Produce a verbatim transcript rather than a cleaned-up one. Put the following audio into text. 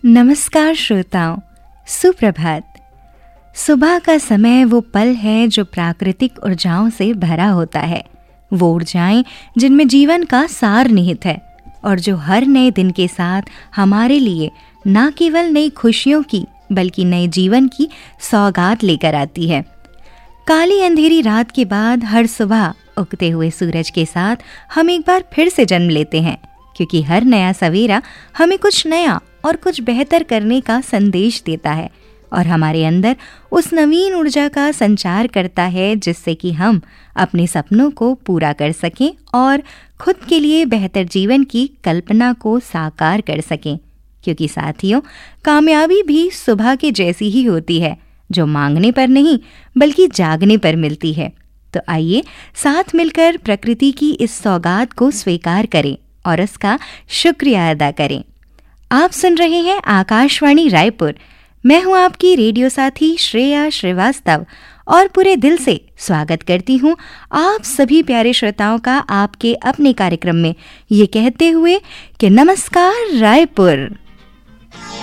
नमस्कार श्रोताओं, सुप्रभात। सुबह का समय वो पल है जो प्राकृतिक ऊर्जाओं से भरा होता है। वो ऊर्जाएं जिनमें जीवन का सार निहित है और जो हर नए दिन के साथ हमारे लिए न केवल नई खुशियों की बल्कि नए जीवन की सौगात लेकर आती है। काली अंधेरी रात के बाद हर सुबह उगते हुए सूरज के साथ हम एक बार फिर से जन्म लेते हैं, क्योंकि हर नया सवेरा हमें कुछ नया और कुछ बेहतर करने का संदेश देता है और हमारे अंदर उस नवीन ऊर्जा का संचार करता है जिससे कि हम अपने सपनों को पूरा कर सकें और खुद के लिए बेहतर जीवन की कल्पना को साकार कर सकें। क्योंकि साथियों, कामयाबी भी सुबह के जैसी ही होती है, जो मांगने पर नहीं बल्कि जागने पर मिलती है। तो आइए साथ मिलकर प्रकृति की इस सौगात को स्वीकार करें और उसका शुक्रिया अदा करें। आप सुन रहे हैं आकाशवाणी रायपुर। मैं हूं आपकी रेडियो साथी श्रेया श्रीवास्तव और पूरे दिल से स्वागत करती हूं आप सभी प्यारे श्रोताओं का आपके अपने कार्यक्रम में, ये कहते हुए कि नमस्कार रायपुर।